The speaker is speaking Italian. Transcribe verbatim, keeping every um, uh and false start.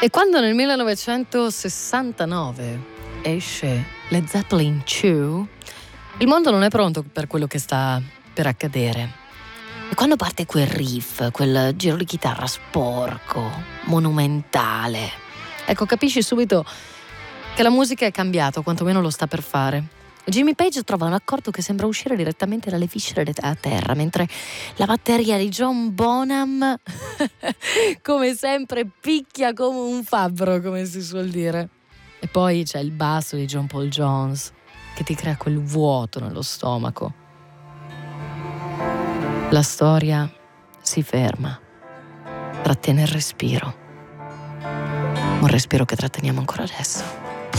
E quando nel millenovecentosessantanove esce Led Zeppelin due, il mondo non è pronto per quello che sta per accadere. E quando parte quel riff, quel giro di chitarra sporco, monumentale, ecco, capisci subito che la musica è cambiata, o quantomeno lo sta per fare. Jimmy Page trova un accordo che sembra uscire direttamente dalle viscere a terra, mentre la batteria di John Bonham, come sempre, picchia come un fabbro, come si suol dire. E poi c'è il basso di John Paul Jones, che ti crea quel vuoto nello stomaco. La storia si ferma, trattiene il respiro, un respiro che tratteniamo ancora adesso.